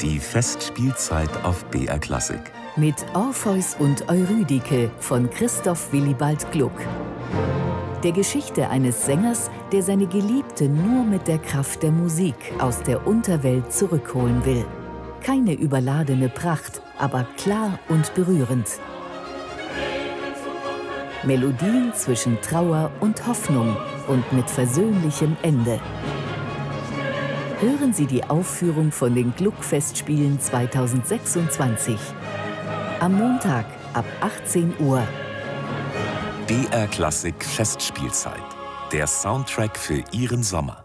Die Festspielzeit auf BR Klassik. Mit Orpheus und Eurydike von Christoph Willibald Gluck. Der Geschichte eines Sängers, der seine Geliebte nur mit der Kraft der Musik aus der Unterwelt zurückholen will. Keine überladene Pracht, aber klar und berührend. Melodien zwischen Trauer und Hoffnung und mit versöhnlichem Ende. Hören Sie die Aufführung von den Gluck-Festspielen 2026. Am Montag ab 18 Uhr. BR Klassik Festspielzeit. Der Soundtrack für Ihren Sommer.